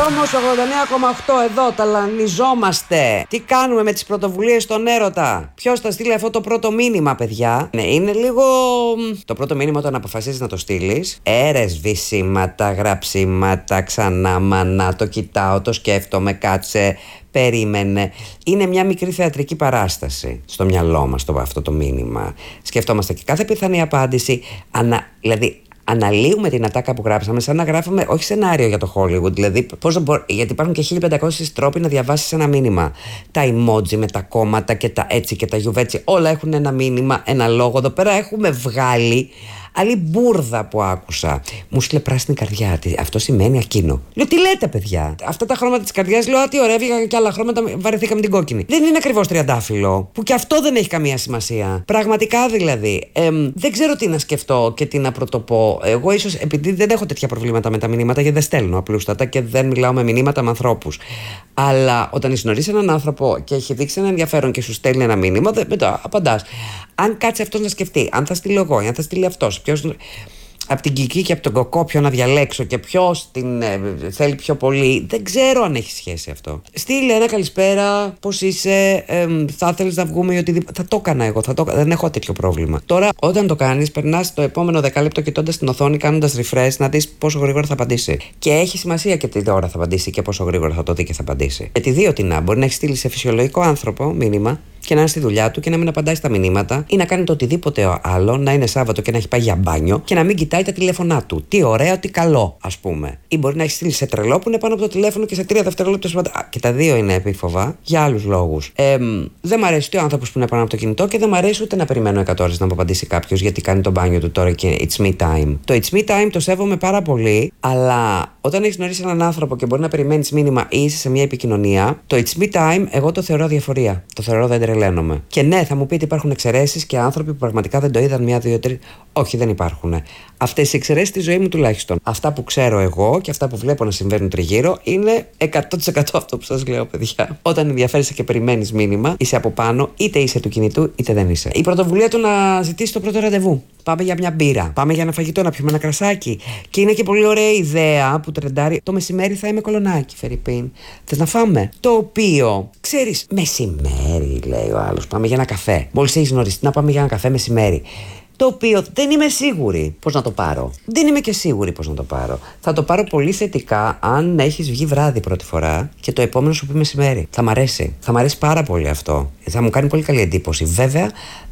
Δρόμος 89,8 εδώ ταλανιζόμαστε. Τι κάνουμε με τις πρωτοβουλίες στον έρωτα? Ποιος θα στείλει αυτό το πρώτο μήνυμα, παιδιά? Ναι, είναι λίγο. Το πρώτο μήνυμα όταν αποφασίζεις να το στείλεις. Σβήσιματα, γραψίματα, ξανά μανά, το κοιτάω, το σκέφτομαι, κάτσε. Περίμενε. Είναι μια μικρή θεατρική παράσταση στο μυαλό μας αυτό το μήνυμα. Σκεφτόμαστε και κάθε πιθανή απάντηση. Δηλαδή, αναλύουμε την ατάκα που γράψαμε σαν να γράφουμε όχι σενάριο για το Hollywood. Δηλαδή, γιατί υπάρχουν και 1500 τρόποι να διαβάσεις ένα μήνυμα. Τα emoji με τα κόμματα και τα έτσι και τα γιουβέτσι, όλα έχουν ένα μήνυμα, ένα λόγο. Εδώ πέρα έχουμε βγάλει άλλη μπουρδα που άκουσα. Μου στείλε πράσινη καρδιά. Αυτό σημαίνει ακίνο. Λέω, τι λέτε, παιδιά? Αυτά τα χρώματα της καρδιάς, λέω, τι ωραία, βγήκαν και άλλα χρώματα, βαρεθήκαμε την κόκκινη. Δεν είναι ακριβώς τριαντάφυλλο, που και αυτό δεν έχει καμία σημασία. Πραγματικά δηλαδή. Δεν ξέρω τι να σκεφτώ και τι να πρωτοπώ. Εγώ ίσως επειδή δεν έχω τέτοια προβλήματα με τα μηνύματα, γιατί δεν στέλνω απλούστατα και δεν μιλάω με μηνύματα με ανθρώπους. Αλλά όταν γνωρίσει έναν άνθρωπο και έχει δείξει ένα ενδιαφέρον και σου στέλνει ένα μήνυμα, μετά απαντάς. Αν κάτσει αυτός να σκεφτεί, αν θα στείλω εγώ, αν θα στείλει αυτός, ποιος από την Κική και από τον Κοκό ποιο να διαλέξω και ποιος την θέλει πιο πολύ, δεν ξέρω αν έχει σχέση αυτό. Στείλε ένα καλησπέρα, πώς είσαι, θα ήθελες να βγούμε ή οτιδήποτε. Θα το έκανα εγώ, δεν έχω τέτοιο πρόβλημα. Τώρα, όταν το κάνεις, περνάς το επόμενο δεκάλεπτο κοιτώντας την οθόνη, κάνοντας refresh, να δεις πόσο γρήγορα θα απαντήσει. Και έχει σημασία και τι ώρα θα απαντήσει και πόσο γρήγορα θα το δει και θα απαντήσει. Γιατί δύο τι να, μπορεί να έχει στείλει σε φυσιολογικό άνθρωπο μήνυμα και να είναι στη δουλειά του και να μην απαντάει στα μηνύματα ή να κάνει το οτιδήποτε άλλο, να είναι Σάββατο και να έχει πάει για μπάνιο και να μην κοιτάει τα τηλέφωνά του. Τι ωραίο, τι καλό, ας πούμε. Ή μπορεί να έχει στείλει σε τρελό που είναι πάνω από το τηλέφωνο και σε 3 δευτερόλεπτα σου απαντάει. Και τα δύο είναι επίφοβα για άλλους λόγους. Δεν μ' αρέσει ούτε ο άνθρωπος που είναι πάνω από το κινητό και δεν μ' αρέσει ούτε να περιμένω 100 ώρες να μου απαντήσει κάποιος γιατί κάνει το μπάνιο του τώρα και it's me time. Το it's me time το σέβομαι πάρα πολύ, αλλά όταν έχει γνωρίσει έναν άνθρωπο και μπορεί να περιμένει μήνυμα ή είσαι σε μια επικοινωνία, το it's me time εγώ το θεωρώ διαφορία. Το θεωρώ δεν τρελαίνομαι. Και ναι, θα μου πείτε υπάρχουν εξαιρέσεις και άνθρωποι που πραγματικά δεν το είδαν 1, 2, 3. Όχι, δεν υπάρχουν. Αυτές οι εξαιρέσεις στη ζωή μου τουλάχιστον. Αυτά που ξέρω εγώ και αυτά που βλέπω να συμβαίνουν τριγύρω είναι 100% αυτό που σας λέω, παιδιά. Όταν ενδιαφέρεσαι και περιμένεις μήνυμα, είσαι από πάνω, είτε είσαι του κινητού, είτε δεν είσαι. Η πρωτοβουλία του να ζητήσει το πρώτο ραντεβού. Πάμε για μια μπύρα. Πάμε για ένα φαγητό, να πιούμε ένα κρασάκι. Και είναι και πολύ ωραία ιδέα που τρεντάρει. Το μεσημέρι θα είμαι κολονάκι, Φερρυπίν. Θες να φάμε? Το οποίο, ξέρεις, μεσημέρι, λέει ο άλλος. Πάμε για ένα καφέ. Μόλις έχεις γνωριστεί, να πάμε για ένα καφέ μεσημέρι. Το οποίο δεν είμαι σίγουρη πώς να το πάρω. Δεν είμαι και σίγουρη πώς να το πάρω. Θα το πάρω πολύ θετικά αν έχεις βγει βράδυ πρώτη φορά και το επόμενο σου πει μεσημέρι. Θα μ' αρέσει. Θα μ' αρέσει πάρα πολύ αυτό. Θα μου κάνει πολύ καλή εντύπωση. Βέβαια,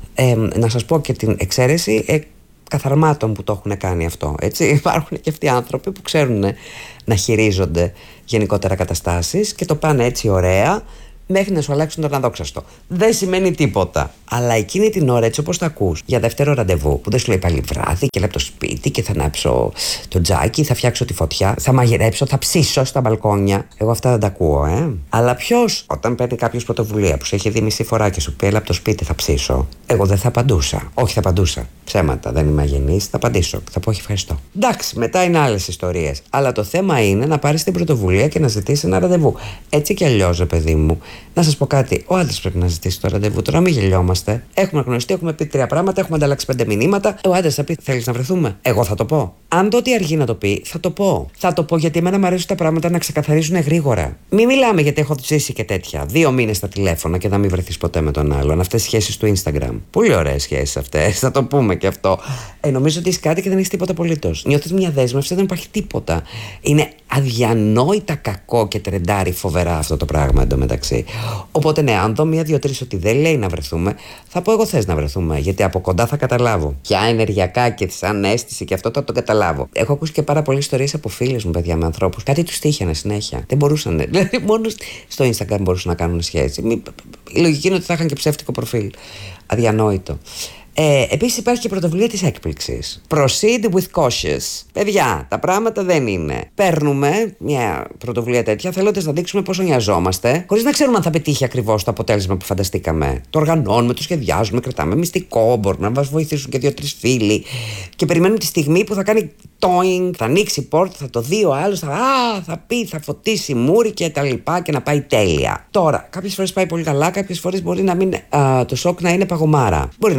να σας πω και την εξαίρεση καθαρμάτων που το έχουν κάνει αυτό. Έτσι. Υπάρχουν και αυτοί οι άνθρωποι που ξέρουν να χειρίζονται γενικότερα καταστάσεις και το πάνε έτσι ωραία, μέχρι να σου αλλάξουν τον αδόξαστο. Δεν σημαίνει τίποτα. Αλλά εκείνη την ώρα, έτσι όπως το ακούς, για δεύτερο ραντεβού, που δεν σου λέει πάλι βράδυ και λέπω το σπίτι και θα ανάψω το τζάκι, θα φτιάξω τη φωτιά, θα μαγειρέψω, θα ψήσω στα μπαλκόνια. Εγώ αυτά δεν τα ακούω, Αλλά ποιος, όταν παίρνει κάποιος πρωτοβουλία που σε έχει δει μισή φορά και σου πει έλα από το σπίτι, θα ψήσω. Εγώ δεν θα απαντούσα. Όχι, θα απαντούσα. Ψέματα, δεν είμαι αγενής, θα απαντήσω. Θα πω όχι, ευχαριστώ. Εντάξει, μετά είναι άλλες ιστορίες. Αλλά το θέμα είναι να πάρεις την πρωτοβουλία και να ζητήσεις ένα ραντεβού. Έτσι κι αλλιώς, ρε παιδί μου. Να σας πω κάτι, ο άντρας πρέπει να ζητήσει το ραντεβού. Τώρα μην γελιόμαστε. Έχουμε γνωριστεί, έχουμε πει 3 πράγματα, έχουμε ανταλλάξει 5 μηνύματα. Ο άντρας θα πει: θέλεις να βρεθούμε? Εγώ θα το πω. Αν τότε αργεί να το πει, θα το πω. Θα το πω γιατί εμένα μου αρέσουν τα πράγματα να ξεκαθαρίζουν γρήγορα. Μην μιλάμε γιατί έχω ζήσει και τέτοια. 2 μήνες στα τηλέφωνα και να μην βρεθείς ποτέ με τον άλλον. Αυτές οι σχέσεις του Instagram. Πολύ ωραίες σχέσεις αυτές. Θα το πούμε και αυτό. Νομίζω ότι είσαι κάτι και δεν έχεις τίποτα απολύτως. Νιώθεις μια δέσμευση, δεν υπάρχει τίποτα. Είναι αδιανόητα κακό και τρεντάρει φοβερά αυτό το πράγμα εντωμεταξύ. Οπότε ναι, αν δω 1, 2, 3 ότι δεν λέει να βρεθούμε, θα πω εγώ θες να βρεθούμε. Γιατί από κοντά θα καταλάβω. Ποια ενεργειακά και σαν αίσθηση και αυτό θα το καταλάβω. Έχω ακούσει και πάρα πολλές ιστορίες από φίλες μου, παιδιά, με ανθρώπους. Κάτι τους τύχαινε συνέχεια. Δεν μπορούσαν. Δηλαδή, μόνο στο Instagram μπορούσαν να κάνουν σχέση. Η λογική είναι ότι θα είχαν και ψεύτικο προφίλ. Αδιανόητο. Επίσης υπάρχει και η πρωτοβουλία της έκπληξης. Proceed with cautious. Παιδιά, τα πράγματα δεν είναι. Παίρνουμε μια πρωτοβουλία τέτοια θέλοντας να δείξουμε πόσο νοιαζόμαστε, χωρίς να ξέρουμε αν θα πετύχει ακριβώς το αποτέλεσμα που φανταστήκαμε. Το οργανώνουμε, το σχεδιάζουμε, κρατάμε μυστικό, μπορούμε να μας βοηθήσουν και 2-3 φίλοι. Και περιμένουμε τη στιγμή που θα κάνει toing, θα ανοίξει η πόρτα, θα το δει ο άλλος, θα πει, θα φωτίσει μούρι και τα λοιπά και να πάει τέλεια. Τώρα, κάποιες φορές πάει πολύ καλά, κάποιες φορές μπορεί να μην, το σοκ να είναι παγωμάρα. Μπορεί να είναι διαφορετικό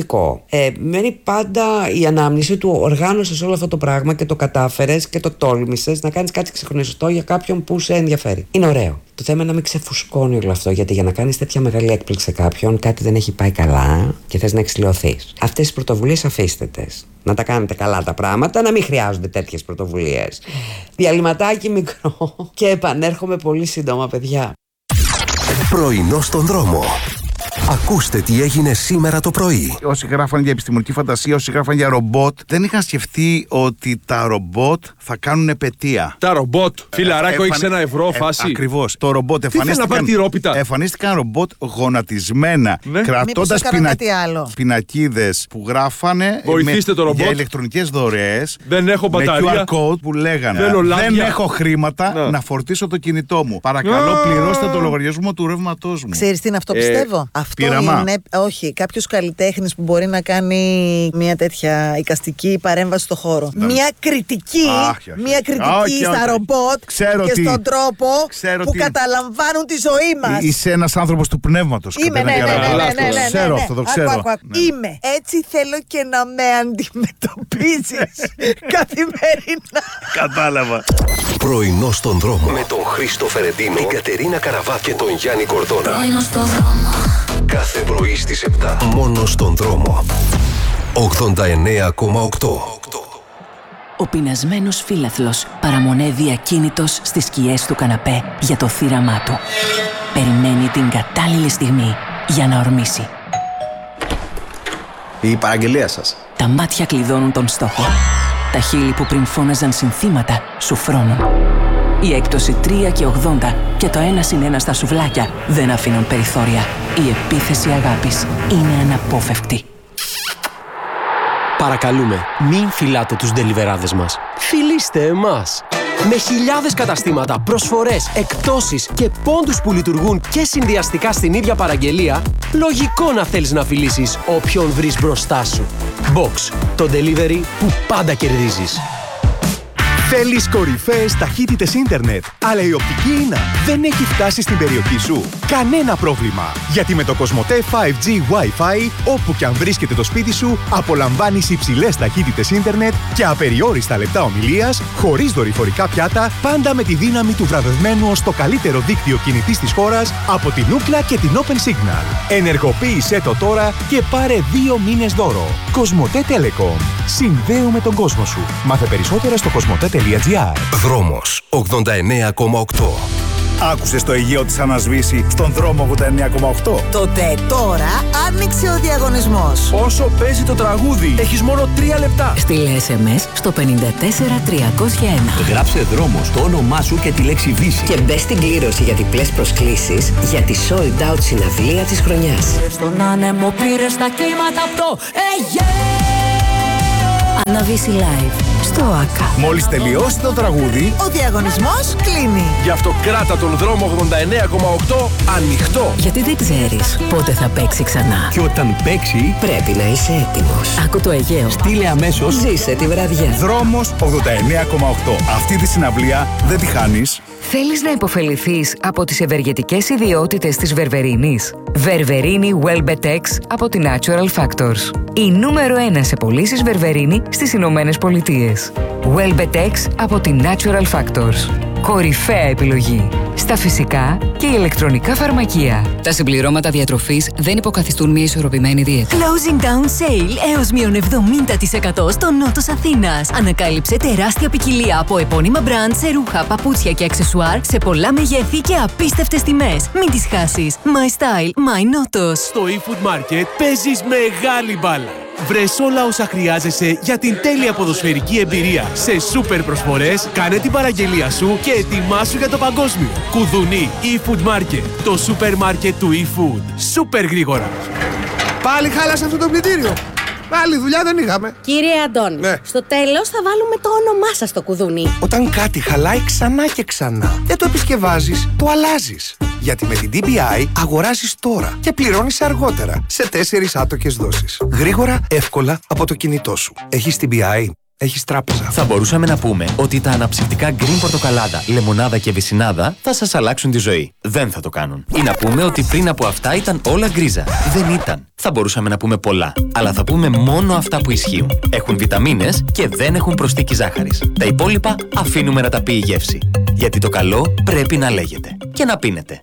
συμπαθητικό. Μένει πάντα η ανάμνηση του, οργάνωσες όλο αυτό το πράγμα και το κατάφερες και το τόλμησες να κάνεις κάτι ξεχνιστό για κάποιον που σε ενδιαφέρει. Είναι ωραίο. Το θέμα είναι να μην ξεφουσκώνει όλο αυτό, γιατί για να κάνεις τέτοια μεγάλη έκπληξη σε κάποιον, κάτι δεν έχει πάει καλά και θες να εξηλαιωθείς. Αυτές τις πρωτοβουλίες αφήστε τες. Να τα κάνετε καλά τα πράγματα, να μην χρειάζονται τέτοιες πρωτοβουλίες. Διαλυματάκι μικρό και επανέρχομαι πολύ σύντομα, παιδιά. Πρωινό στον δρόμο. Ακούστε τι έγινε σήμερα το πρωί. Όσοι γράφαν για επιστημονική φαντασία, όσοι γράφαν για ρομπότ, δεν είχαν σκεφτεί ότι τα ρομπότ θα κάνουν επετεία. Τα ρομπότ, φιλαράκο, έχεις €1 φάση. Ακριβώς. Το ρομπότ εμφανίστηκαν ρομπότ γονατισμένα, ναι, κρατώντας πινακίδες που γράφανε για ηλεκτρονικές δωρεές. Δεν έχω μπαταρία. Με QR code που λέγανε δεν έχω χρήματα να φορτίσω το κινητό μου. Παρακαλώ, πληρώστε το λογαριασμό του ρεύματός μου. Ξέρεις τι είναι αυτό, πιστεύω? Αυτό είναι, όχι, κάποιος καλλιτέχνης που μπορεί να κάνει μια τέτοια εικαστική παρέμβαση στο χώρο. Μια κριτική, στα ρομπότ και στον τρόπο που καταλαμβάνουν τη ζωή μας. Είσαι ένας άνθρωπος του πνεύματος. Είμαι, ναι. Ξέρω αυτό, το ξέρω. Είμαι. Έτσι θέλω και να με αντιμετωπίζεις καθημερινά. Κατάλαβα. Πρωινό στον δρόμο με τον Χρήστο Φερεντίνο, την Κατερίνα Καραβά και τον Γιάννη Κορδόνα. Κάθε πρωί στις 7. Μόνο στον δρόμο. 89,8. Ο πεινασμένος φύλαθλος παραμονεύει ακίνητος στις σκιές του καναπέ για το θύραμά του. Περιμένει την κατάλληλη στιγμή για να ορμήσει. Η παραγγελία σας. Τα μάτια κλειδώνουν τον στόχο. Τα χείλη που πριν φώναζαν συνθήματα σου φρώνουν. Η έκπτωση 3,80 και το 1+1 στα σουβλάκια δεν αφήνουν περιθώρια. Η επίθεση αγάπης είναι αναπόφευκτη. Παρακαλούμε, μην φυλάτε τους ντελιβεράδες μας. Φιλήστε εμάς. Με χιλιάδες καταστήματα, προσφορές, εκπτώσεις και πόντους που λειτουργούν και συνδυαστικά στην ίδια παραγγελία, λογικό να θέλεις να φιλήσεις όποιον βρεις μπροστά σου. Box, το delivery που πάντα κερδίζεις. Θέλεις κορυφαίες ταχύτητες ίντερνετ, αλλά η οπτική ίνα δεν έχει φτάσει στην περιοχή σου? Κανένα πρόβλημα, γιατί με το Κοσμοτέ 5G Wi-Fi, όπου και αν βρίσκεται το σπίτι σου, απολαμβάνεις υψηλές ταχύτητες ίντερνετ και απεριόριστα λεπτά ομιλίας, χωρίς δορυφορικά πιάτα, πάντα με τη δύναμη του βραβευμένου ως το καλύτερο δίκτυο κινητής της χώρας από την Ookla και την Open Signal. Ενεργοποίησέ το τώρα και πάρε 2 μήνες δώρο. Κοσμοτέ Telecom. Συνδέουμε τον κόσμο σου. Μάθε περισσότερα στο κοσμοτέ.gr. Δρόμος 89,8. Άκουσες το Αιγαίο της ανασβήσει στον δρόμο 89,8. Τότε τώρα άνοιξε ο διαγωνισμός. Όσο παίζει το τραγούδι, έχεις μόνο 3 λεπτά. Στείλε SMS στο 54301. Γράψε δρόμο στο όνομά σου και τη λέξη Βύση. Και μπες στην κλήρωση για διπλές προσκλήσεις για τη sold out συναυλία της χρονιάς. Στον άνεμο πήρες τα κύματα από το Αιγαίο. Αναβύση Live στο ΆΚΑ. Μόλις τελειώσει το τραγούδι, ο διαγωνισμός κλείνει. Γι' αυτό κράτα τον δρόμο 89,8 ανοιχτό. Γιατί δεν ξέρεις πότε θα παίξει ξανά. Και όταν παίξει, πρέπει να είσαι έτοιμος. Άκου το Αιγαίο. στείλε αμέσως. Ζήσε τη βραδιά. Δρόμος 89,8. Αυτή τη συναυλία δεν τη χάνεις. Θέλεις να υποφεληθείς από τις ευεργετικές ιδιότητες της Βερβερίνης? Βερβερίνη Welbetex από την Natural Factors. Η νούμερο 1 σε πωλήσεις Βερβερίνη στις Ηνωμένες Πολιτείες. Welbetex από την Natural Factors. Κορυφαία επιλογή στα φυσικά και ηλεκτρονικά φαρμακεία. Τα συμπληρώματα διατροφής δεν υποκαθιστούν μια ισορροπημένη δίαιτα. Closing down sale έως μείον 70% στο νότος Αθήνας. Ανακάλυψε τεράστια ποικιλία από επώνυμα μπραντ σε ρούχα, παπούτσια και αξεσουάρ σε πολλά μεγέθη και απίστευτες τιμές. Μην τις χάσεις. My style, my νότος. Στο eFood Market παίζεις μεγάλη μπάλα. Βρες όλα όσα χρειάζεσαι για την τέλεια ποδοσφαιρική εμπειρία. Σε σούπερ προσφορές, κάνε την παραγγελία σου και ετοιμάσου για το παγκόσμιο. Κουδουνί eFood Market, το σούπερ μάρκετ του eFood. Σούπερ γρήγορα. Πάλι χάλασε αυτό το πλυντήριο. Άλλη δουλειά δεν είχαμε. Κύριε Αντώνη, στο τέλος θα βάλουμε το όνομά σας στο κουδούνι. Όταν κάτι χαλάει ξανά και ξανά, δεν το επισκευάζεις, το αλλάζεις. Γιατί με την DBI αγοράζεις τώρα και πληρώνεις αργότερα σε 4 άτοκες δόσεις. Γρήγορα, εύκολα από το κινητό σου. Έχεις DBI? έχεις τράπεζα. Θα μπορούσαμε να πούμε ότι τα αναψυκτικά γκριν πορτοκαλάδα, λεμονάδα και βυσσινάδα θα σας αλλάξουν τη ζωή. Δεν θα το κάνουν. Ή να πούμε ότι πριν από αυτά ήταν όλα γκρίζα. Δεν ήταν. Θα μπορούσαμε να πούμε πολλά. Αλλά θα πούμε μόνο αυτά που ισχύουν. Έχουν βιταμίνες και δεν έχουν προσθήκη ζάχαρης. Τα υπόλοιπα αφήνουμε να τα πει η γεύση. Γιατί το καλό πρέπει να λέγεται. Και να πίνετε.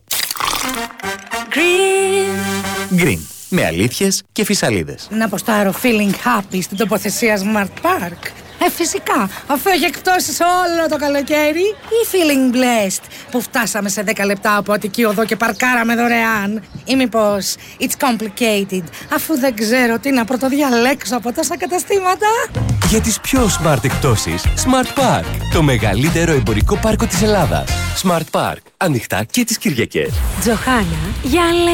Green. Με αλήθειες και φυσαλίδες. Να αποστάρω feeling happy στην τοποθεσία Smart Park. Φυσικά, αφού έχει εκπτώσεις όλο το καλοκαίρι. Ή feeling blessed που φτάσαμε σε 10 λεπτά από Αττική Οδό και παρκάραμε δωρεάν. Ή μήπως it's complicated, αφού δεν ξέρω τι να πρωτοδιαλέξω από τόσα καταστήματα. Για τις πιο smart εκπτώσεις, Smart Park, το μεγαλύτερο εμπορικό πάρκο της Ελλάδας. Smart Park, ανοιχτά και τις Κυριακές. Τζοχάνα, για